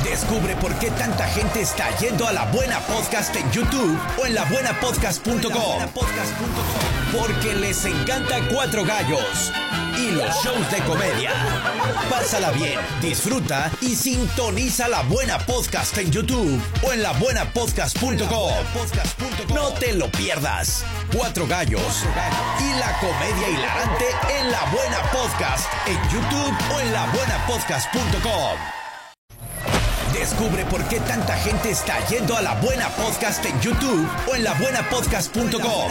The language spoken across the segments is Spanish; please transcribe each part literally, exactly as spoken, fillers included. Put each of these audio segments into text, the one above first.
Descubre por qué tanta gente está yendo a La Buena Podcast en YouTube o en la buena podcast punto com. Porque les encanta Cuatro Gallos y los shows de comedia. Pásala bien, disfruta y sintoniza La Buena Podcast en YouTube o en la buena podcast punto com. No te lo pierdas. Cuatro Gallos y la comedia hilarante en La Buena Podcast en YouTube o en la buena podcast punto com. Descubre por qué tanta gente está yendo a La Buena Podcast en YouTube o en la buena podcast punto com.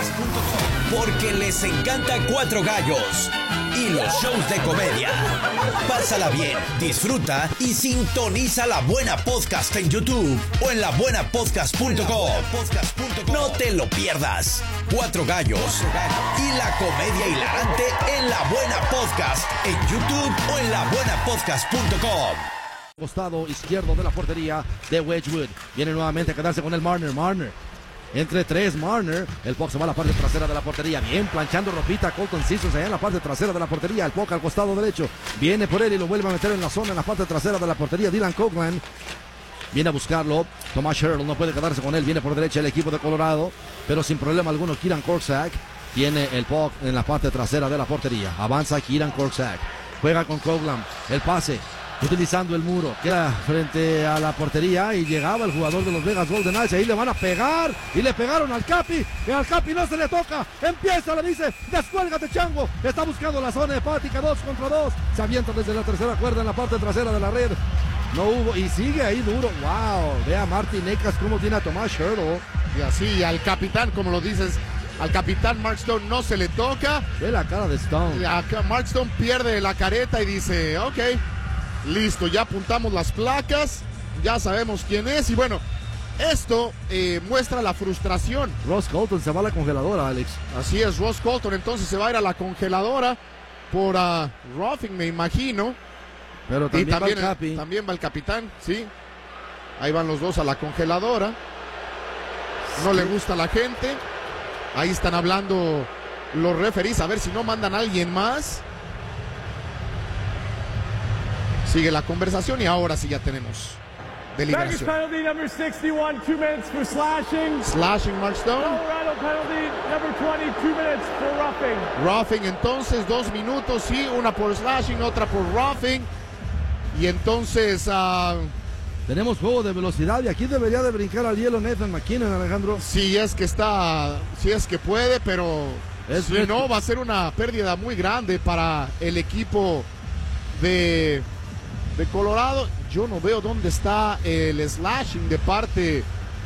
Porque les encanta Cuatro Gallos y los shows de comedia. Pásala bien, disfruta y sintoniza La Buena Podcast en YouTube o en la buena podcast punto com. No te lo pierdas. Cuatro Gallos y la comedia hilarante en La Buena Podcast en YouTube o en la buena podcast punto com. Costado izquierdo de la portería de Wedgwood. Viene nuevamente a quedarse con el Marner. Marner. Entre tres, Marner. El Puck se va a la parte trasera de la portería. Bien, planchando ropita. Colton Sissons allá en la parte trasera de la portería. El Puck al costado derecho. Viene por él y lo vuelve a meter en la zona, en la parte trasera de la portería. Dylan Coghlan viene a buscarlo. Tomas Sherrill no puede quedarse con él. Viene por derecha el equipo de Colorado, pero sin problema alguno. Kieran Korczak tiene el Puck en la parte trasera de la portería. Avanza Kieran Korczak. Juega con Coghlan. El pase. Utilizando el muro, queda frente a la portería y llegaba el jugador de los Vegas Golden Knights. Ahí le van a pegar y le pegaron al Capi. Y al Capi no se le toca. Empieza, le dice, descuélgate, chango. Está buscando la zona hepática, dos contra dos. Se avienta desde la tercera cuerda en la parte trasera de la red. No hubo y sigue ahí duro. Wow, ve a Martin Necas cómo tiene a Tomas Sherrill. Y así al capitán, como lo dices, al capitán Mark Stone no se le toca. Ve la cara de Stone. Y acá Mark Stone pierde la careta y dice, ok. Listo, ya apuntamos las placas, ya sabemos quién es y bueno, esto eh, muestra la frustración. Ross Colton se va a la congeladora, Alex. Así es, Ross Colton entonces se va a ir a la congeladora por uh, roughing, me imagino. Pero también, y también va el Capi. También va el capitán, sí. Ahí van los dos a la congeladora. No le gusta a la gente. Ahí están hablando los referees a ver si no mandan a alguien más. Sigue la conversación y ahora sí ya tenemos deliberación. Penalty number sixty-one, two minutes for slashing. Slashing, Mark Stone. Colorado penalty number twenty, two minutes for roughing. Roughing, entonces dos minutos, sí, una por slashing, otra por roughing. Y entonces uh, tenemos juego de velocidad y aquí debería de brincar al hielo Nathan MacKinnon, Alejandro. Sí, es que está, sí es que puede, pero es si no va a ser una pérdida muy grande para el equipo de... de Colorado. Yo no veo dónde está el slashing de parte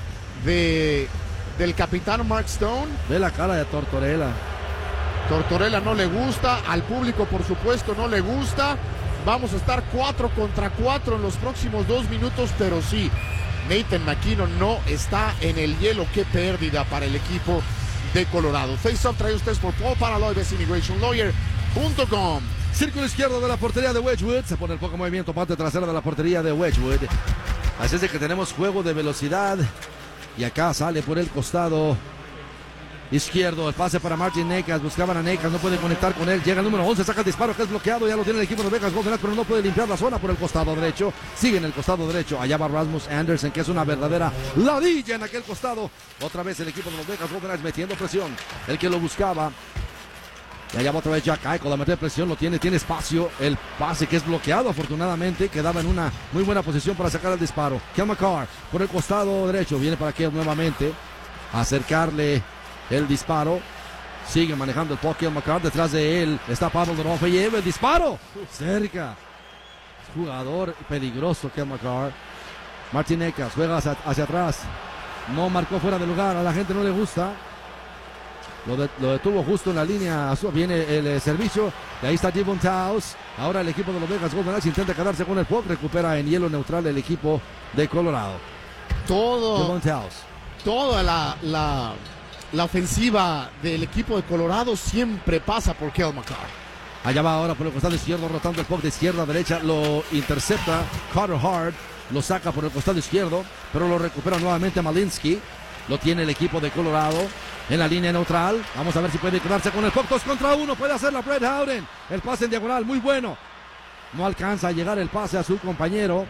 de del capitán Mark Stone. Ve la cara de Tortorella. Tortorella no le gusta, al público por supuesto no le gusta. Vamos a estar cuatro contra cuatro en los próximos dos minutos, pero sí, Nathan MacKinnon no está en el hielo. Qué pérdida para el equipo de Colorado. Face Off trae ustedes por Paul Paraloy, Best Immigration Lawyer punto com. Círculo izquierdo de la portería de Wedgwood. Se pone el poco movimiento, parte trasera de la portería de Wedgwood. Así es de que tenemos juego de velocidad. Y acá sale por el costado izquierdo. El pase para Martin Necas. Buscaban a Necas, no puede conectar con él. Llega el número once, saca el disparo que es bloqueado. Ya lo tiene el equipo de Vegas Golden Knights, pero no puede limpiar la zona por el costado derecho. Sigue en el costado derecho. Allá va Rasmus Anderson, que es una verdadera ladilla en aquel costado. Otra vez el equipo de los Vegas Golden Knights metiendo presión. El que lo buscaba. Y allá va otra vez Jack Eichel a meter presión, lo tiene, tiene espacio, el pase que es bloqueado afortunadamente, quedaba en una muy buena posición para sacar el disparo. Cale Makar por el costado derecho, viene para Cale nuevamente, a acercarle el disparo, sigue manejando el puck Cale Makar, detrás de él está Pavel Dorofei, lleva el disparo, cerca, jugador peligroso Cale Makar. Martin Necas juega hacia, hacia atrás, no marcó fuera de lugar, a la gente no le gusta. Lo, de, lo detuvo justo en la línea azul. Viene el eh, servicio. Y ahí está Devon Taus. Ahora el equipo de los Vegas Golden Knights intenta quedarse con el puck. Recupera en hielo neutral el equipo de Colorado. Todo. Devon Taus. Toda la, la, la ofensiva del equipo de Colorado siempre pasa por Cale Makar. Allá va ahora por el costado izquierdo, rotando el puck de izquierda a derecha. Lo intercepta Carter Hart. Lo saca por el costado izquierdo. Pero lo recupera nuevamente Malinsky. Lo tiene el equipo de Colorado en la línea neutral. Vamos a ver si puede quedarse con el puck. Dos contra uno. Puede hacer la Brett Howden. El pase en diagonal, muy bueno. No alcanza a llegar el pase a su compañero.